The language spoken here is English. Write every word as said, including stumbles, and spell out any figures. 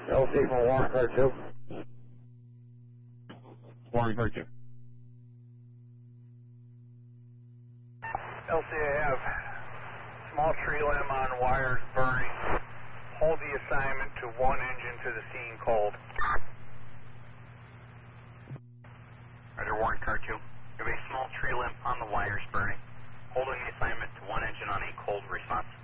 L C from Warren Car two. Warren Car two. L C, I have small tree limb on wires burning. Hold the assignment to one engine to the scene cold. Roger, Warren Car two. You have a small tree limb on the wires burning. Holding the assignment to one engine on a cold response.